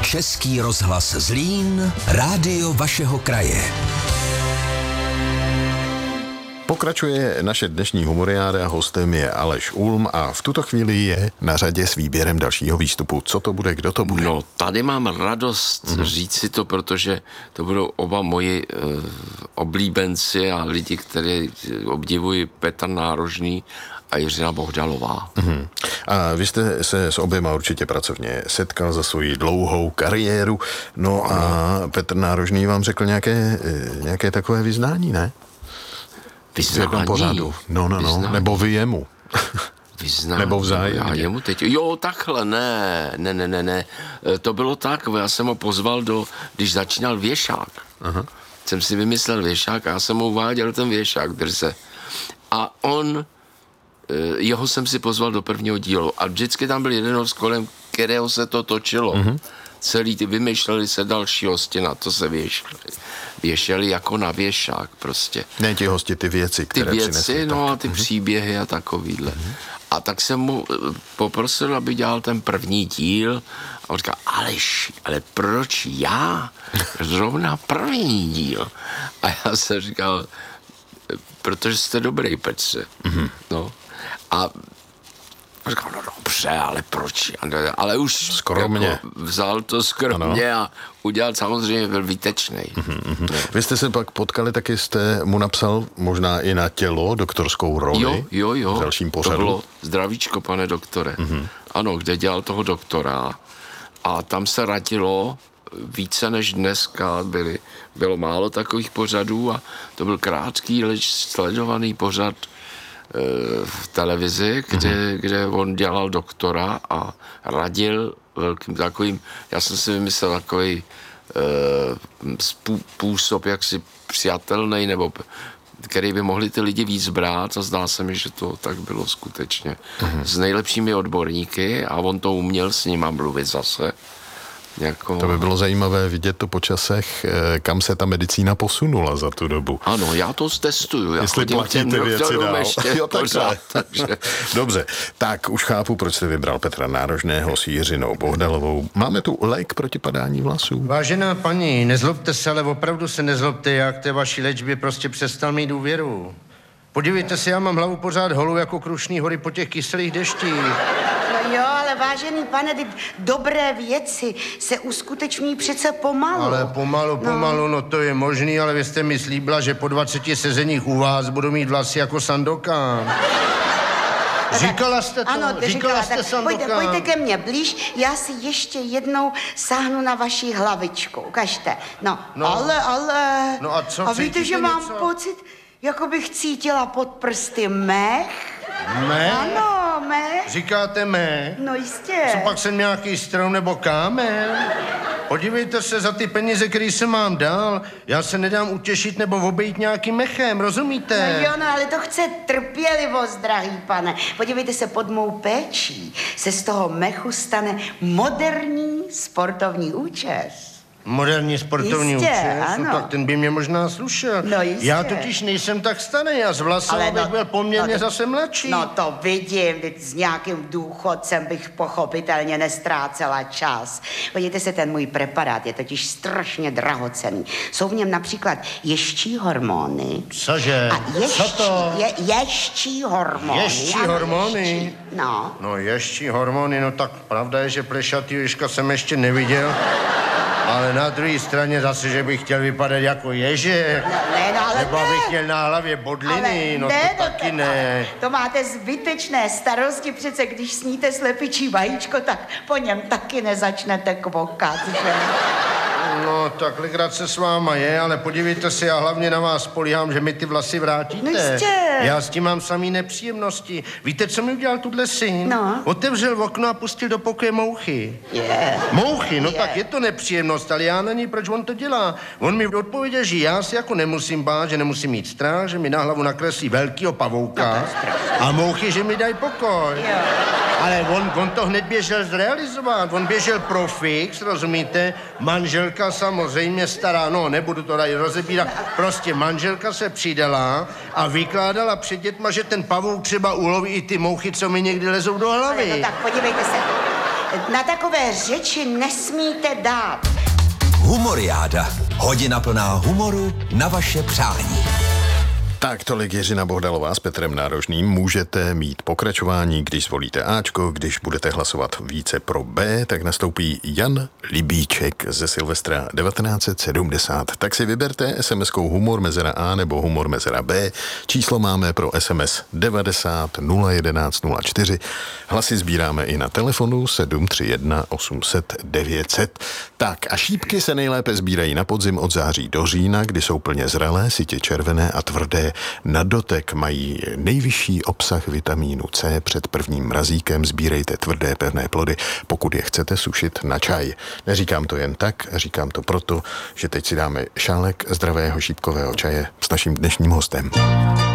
Český rozhlas Zlín, rádio vašeho kraje. Pokračuje naše dnešní humoriáda, hostem je Aleš Ulm a v tuto chvíli je na řadě s výběrem dalšího výstupu. Co to bude, kdo to bude? No, tady mám radost říct si to, protože to budou oba moji oblíbenci a lidi, které obdivují, Petr Nárožný a Jiřina Bohdalová. A vy jste se s oběma určitě pracovně setkal za svoji dlouhou kariéru. No a Petr Nárožný vám řekl nějaké takové vyznání, ne? Vyznání? Pořadu. No. Nebo vy jemu. Vyznání. Nebo vzájemně. Já jemu teď. Jo, takhle, ne. To bylo tak, já jsem ho pozval když začínal Věšák. Aha. Jsem si vymyslel Věšák a já jsem mu uváděl ten Věšák, drze. A jeho jsem si pozval do prvního dílu. A vždycky tam byl jeden host, kolem kterého se to točilo. Celý vymýšleli se další hosti, na to se věšeli jako na věšák prostě. Ne ti hosti, ty věci, které přinesli. No a ty příběhy a takovýhle. A tak jsem mu poprosil, aby dělal ten první díl a on říkal, ale proč já? Zrovna první díl. A já jsem říkal, protože jste dobrý, Petře. No. A říkal, no dobře, ale proč? Ale už skromně. Vzal to skromně a udělal, samozřejmě byl výtečnej. Vy jste se pak potkali, taky jste mu napsal možná i na tělo doktorskou roli. Jo. V dalším pořadu. To bylo Zdravíčko, pane doktore. Ano, kde dělal toho doktora. A tam se radilo více než dneska. Bylo málo takových pořadů a to byl krátký, leč sledovaný pořad v televizi, kde on dělal doktora a radil velkým takovým, já jsem si vymyslel takový způsob jaksi přijatelný, nebo který by mohli ty lidi víc brát a zdá se mi, že to tak bylo skutečně. S nejlepšími odborníky a on to uměl s nima mluvit zase. To by bylo zajímavé vidět to po časech, kam se ta medicína posunula za tu dobu. Ano, já to testuju. Jestli platí ty věci dál. Jo, pořád, takže. Dobře, tak už chápu, proč jste vybral Petra Nárožného s Jiřinou Bohdalovou. Máme tu lék proti padání vlasů. Vážená paní, nezlobte se, ale opravdu se nezlobte, já k té vaší léčbě prostě přestal mít důvěru. Podívejte se, já mám hlavu pořád holou jako Krušný hory po těch kyselých deštích. Jo, ale vážený pane, dobré věci se uskuteční přece pomalu. Ale pomalu, no to je možný, ale vy jste mi slíbila, že po 20 sezeních u vás budu mít vlasy jako Sandokan. Říkala jste to? Ano, říkala jste Sandokan. Pojďte ke mně blíž, já si ještě jednou sáhnu na vaši hlavičku, ukažte. No. Ale. No a co? A víte, že mám pocit, jako bych cítila pod prsty mech. Mech? Ano, mech. Říkáte mech? No jistě. Co pak jsem nějaký strom nebo kámen? Podívejte se, za ty peníze, který jsem vám dal, já se nedám utěšit nebo obejít nějakým mechem, rozumíte? No, ale to chce trpělivost, drahý pane. Podívejte se, pod mou péčí se z toho mechu stane moderní sportovní účes. Moderní sportovní účes? No tak ten by mě možná slušel. No jistě. Já totiž nejsem tak starý, já z vlasama bych byl poměrně zase mladší. No to vidím, s nějakým důchodcem bych pochopitelně nestrácela čas. Podívejte se, ten můj preparát je totiž strašně drahocenný. Jsou v něm například ještí hormony. Cože? Co to? Ještí hormony. Ještí hormony? No. No ještí hormony, no tak pravda je, že plešatý ježka jsem ještě neviděl. Ale na druhé straně zase, že bych chtěl vypadat jako ježek. Nebo bych měl na hlavě bodliny, no to taky ne. To máte zbytečné starosti, přece když sníte slepičí vajíčko, tak po něm taky nezačnete kvokat, že? No, tak legrace s váma je, ale podívejte se, já hlavně na vás spolíhám, že mi ty vlasy vrátíte. No jistě. Já s tím mám samý nepříjemnosti. Víte, co mi udělal tuhle syn? No. Otevřel okno a pustil do pokoje mouchy. Mouchy, no tak je to nepříjemnost, ale já není, proč on to dělá. On mi odpověděl, že já si jako nemusím bát, že nemusím mít strach, že mi na hlavu nakreslí velkýho pavouka a mouchy, že mi dají pokoj. Jo. Ale on to hned běžel zrealizovat. On běžel pro fix, rozumíte? Manželka samozřejmě stará, no nebudu to tady rozebírat, prostě manželka se přidala a vykládala před dětma, že ten pavouk třeba uloví i ty mouchy, co mi někdy lezou do hlavy. No tak podívejte se. Na takové řeči nesmíte dát. Humoriáda. Hodina plná humoru na vaše přání. Tak tolik Jiřina Bohdalová s Petrem Nárožným. Můžete mít pokračování, když zvolíte Ačko, když budete hlasovat více pro B, tak nastoupí Jan Libíček ze Silvestra 1970. Tak si vyberte SMS-kou humor mezera A nebo humor mezera B. Číslo máme pro SMS 90 011 04. Hlasy sbíráme i na telefonu 731 800 900. Tak a šípky se nejlépe sbírají na podzim od září do října, kdy jsou plně zralé, sytě červené a tvrdé. Na dotek mají nejvyšší obsah vitamínu C. Před prvním mrazíkem sbírejte tvrdé pevné plody, pokud je chcete sušit na čaj. Neříkám to jen tak, říkám to proto, že teď si dáme šálek zdravého šípkového čaje s naším dnešním hostem.